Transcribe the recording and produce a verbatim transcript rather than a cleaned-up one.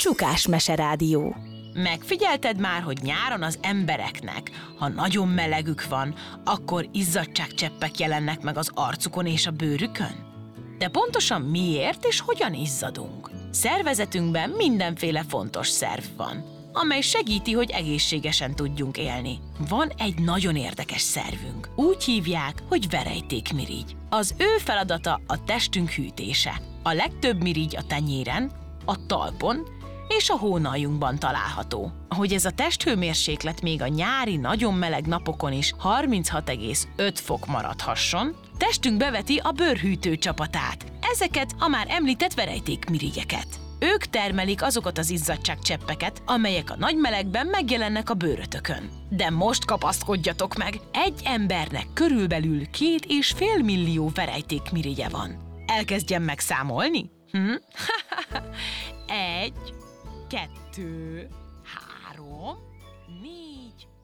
Csukás Meserádió. Megfigyelted már, hogy nyáron az embereknek, ha nagyon melegük van, akkor izzadságcseppek jelennek meg az arcukon és a bőrükön? De pontosan miért és hogyan izzadunk? Szervezetünkben mindenféle fontos szerv van, amely segíti, hogy egészségesen tudjunk élni. Van egy nagyon érdekes szervünk. Úgy hívják, hogy verejtékmirigy. Az ő feladata a testünk hűtése. A legtöbb mirigy a tenyéren, a talpon és a hónaljunkban található. Hogy ez a testhőmérséklet még a nyári, nagyon meleg napokon is harminchat egész öt fok maradhasson, testünk beveti a bőrhűtő csapatát, ezeket a már említett verejtékmirigyeket. Ők termelik azokat az izzadságcseppeket, amelyek a nagy melegben megjelennek a bőrötökön. De most kapaszkodjatok meg! Egy embernek körülbelül két és fél millió verejtékmirigye van. Elkezdjem megszámolni? Hm? Egy, kettő, három, négy,